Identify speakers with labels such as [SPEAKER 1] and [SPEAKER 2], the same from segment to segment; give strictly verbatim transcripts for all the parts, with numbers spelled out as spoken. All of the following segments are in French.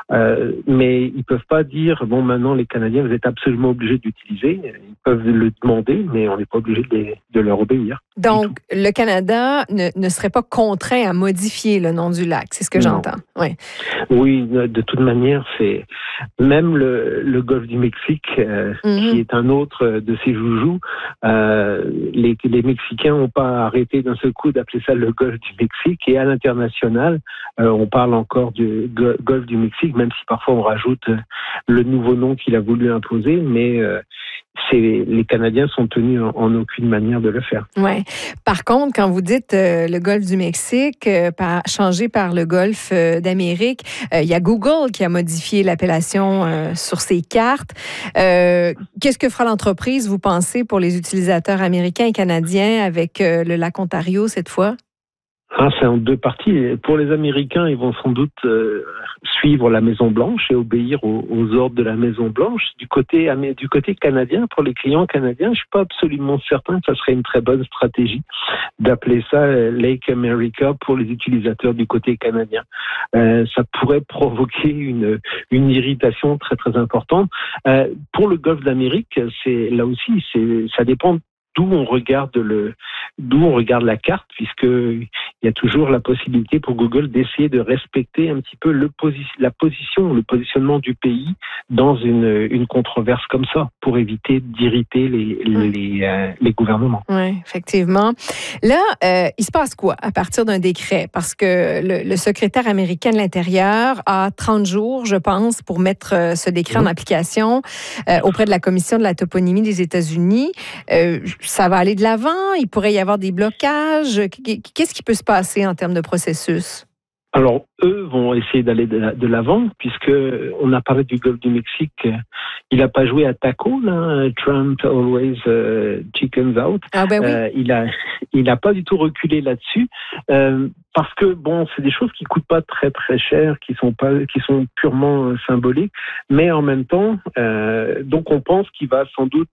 [SPEAKER 1] Euh, mais ils peuvent pas dire, bon, maintenant, les Canadiens, vous êtes absolument obligés d'utiliser. Ils peuvent le demander, mais on n'est pas obligé de, les, de leur obéir.
[SPEAKER 2] Donc, le Canada ne, ne serait pas contraint à modifier le nom du lac, c'est ce que non. j'entends. Ouais.
[SPEAKER 1] Oui, de toute manière, c'est même le, le golfe du Mexique, euh, mm-hmm. qui est un autre de ces joujoux. Euh, les, les Mexicains n'ont pas arrêté d'un seul coup d'appeler ça le golfe du Mexique. Et à l'international, euh, on parle encore du go- golfe du Mexique, même si parfois on rajoute le nouveau nom qu'il a voulu imposer. Mais euh, c'est, les Canadiens sont tenus en, en aucune manière de le faire.
[SPEAKER 2] Ouais. Par contre, quand vous dites euh, le golfe du Mexique, euh, par, changé par le golfe euh, d'Amérique, il euh, y a Google qui a modifié l'appellation euh, sur ses cartes. Euh, qu'est-ce que fera l'entreprise, vous pensez, pour les utilisateurs américains et canadiens avec euh, le lac Ontario cette fois?
[SPEAKER 1] Ah, c'est en deux parties. Pour les Américains, ils vont sans doute euh, suivre la Maison-Blanche et obéir aux, aux ordres de la Maison-Blanche. Du côté, du côté canadien, pour les clients canadiens, je suis pas absolument certain que ça serait une très bonne stratégie d'appeler ça Lake America pour les utilisateurs du côté canadien. Euh, ça pourrait provoquer une, une irritation très très importante. Euh, pour le Golfe d'Amérique, c'est là aussi, c'est, ça dépend d'où on regarde le, d'où on regarde la carte, puisque il y a toujours la possibilité pour Google d'essayer de respecter un petit peu le posi- la position, le positionnement du pays dans une, une controverse comme ça, pour éviter d'irriter les, les, les, euh, les gouvernements.
[SPEAKER 2] Oui, effectivement. Là, euh, il se passe quoi à partir d'un décret? Parce que le, le secrétaire américain de l'Intérieur a trente jours, je pense, pour mettre euh, ce décret mmh. en application euh, auprès de la Commission de la toponymie des États-Unis. Euh, ça va aller de l'avant? Il pourrait y avoir des blocages? Qu'est-ce qui peut se passer en termes de processus?
[SPEAKER 1] Alors, eux vont essayer d'aller de l'avant, puisque on a parlé du golfe du Mexique. Il n'a pas joué à taco, là. Trump always uh, chickens out.
[SPEAKER 2] Ah ben oui.
[SPEAKER 1] Euh, il a, il n'a pas du tout reculé là-dessus, euh, parce que bon, c'est des choses qui coûtent pas très très cher, qui sont pas, qui sont purement symboliques, mais en même temps, euh, donc on pense qu'il va sans doute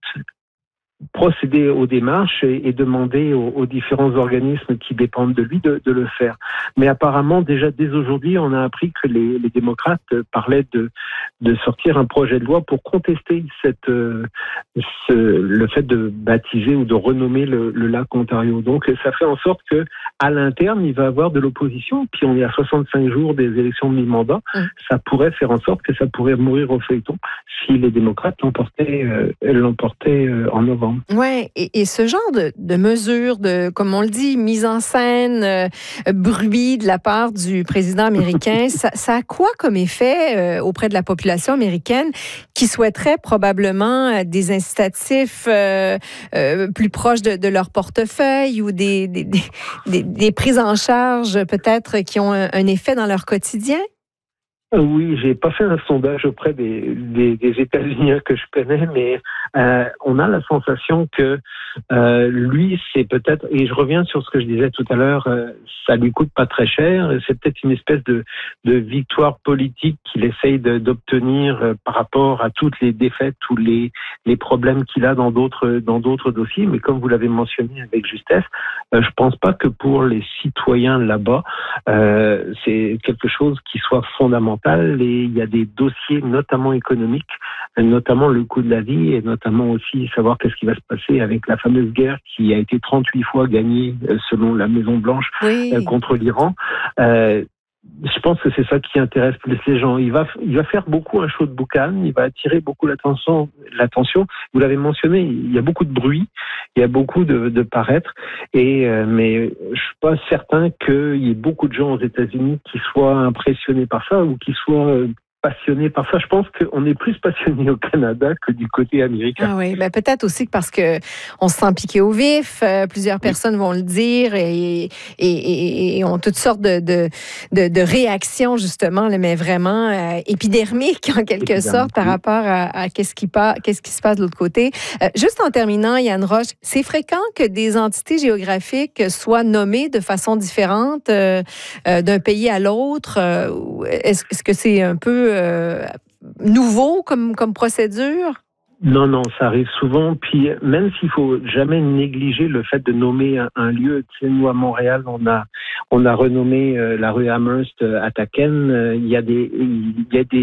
[SPEAKER 1] procéder aux démarches et, et demander aux, aux différents organismes qui dépendent de lui de, de le faire. Mais apparemment, déjà dès aujourd'hui, on a appris que les, les démocrates parlaient de, de sortir un projet de loi pour contester cette, euh, ce, le fait de baptiser ou de renommer le, le lac Ontario. Donc, ça fait en sorte que à l'interne, il va y avoir de l'opposition. Puis on est à soixante-cinq jours des élections de mi-mandat. Mmh. Ça pourrait faire en sorte que ça pourrait mourir au feuilleton si les démocrates l'emportaient, euh, l'emportaient euh, en novembre.
[SPEAKER 2] Oui, et, et ce genre de, de mesures, de, comme on le dit, mise en scène, euh, bruit de la part du président américain, ça, ça a quoi comme effet euh, auprès de la population américaine qui souhaiterait probablement euh, des incitatifs euh, euh, plus proches de, de leur portefeuille ou des, des, des, des prises en charge peut-être qui ont un, un effet dans leur quotidien?
[SPEAKER 1] Oui, j'ai pas fait un sondage auprès des, des, des États-Unis que je connais, mais euh, on a la sensation que euh, lui, c'est peut-être, et je reviens sur ce que je disais tout à l'heure, euh, ça lui coûte pas très cher, c'est peut-être une espèce de, de victoire politique qu'il essaye de, d'obtenir euh, par rapport à toutes les défaites, tous les, les problèmes qu'il a dans d'autres, dans d'autres dossiers, mais comme vous l'avez mentionné avec justesse, euh, je pense pas que pour les citoyens là-bas, euh, c'est quelque chose qui soit fondamental. Et il y a des dossiers, notamment économiques, notamment le coût de la vie et notamment aussi savoir qu'est-ce qui va se passer avec la fameuse guerre qui a été trente-huit fois gagnée selon la Maison-Blanche oui. contre l'Iran. Euh, je pense que c'est ça qui intéresse plus les gens. Il va, il va faire beaucoup un show de boucan, il va attirer beaucoup l'attention. l'attention. Vous l'avez mentionné, il y a beaucoup de bruit, il y a beaucoup de, de paraître, et, euh, mais je suis pas certain qu'il y ait beaucoup de gens aux États-Unis qui soient impressionnés par ça ou qui soient euh, passionnés par ça. Je pense qu'on est plus passionné au Canada que du côté américain.
[SPEAKER 2] Ah oui, ben peut-être aussi parce que on se sent piqué au vif. Euh, plusieurs personnes oui. vont le dire et, et, et, et ont toutes sortes de, de, de, de réactions justement, mais vraiment euh, épidermiques en quelque Épidermique, sorte par oui. rapport à, à qu'est-ce qui passe, qu'est-ce qui se passe de l'autre côté. Euh, juste en terminant, Yann Roche, c'est fréquent que des entités géographiques soient nommées de façon différente euh, euh, d'un pays à l'autre. Euh, est-ce, est-ce que c'est un peu Euh, nouveau comme, comme procédure?
[SPEAKER 1] Non, non, ça arrive souvent. Puis même s'il faut jamais négliger le fait de nommer un, un lieu, tu sais, nous à Montréal, on a on a renommé euh, la rue Amherst à Taken. Il y a des il y a des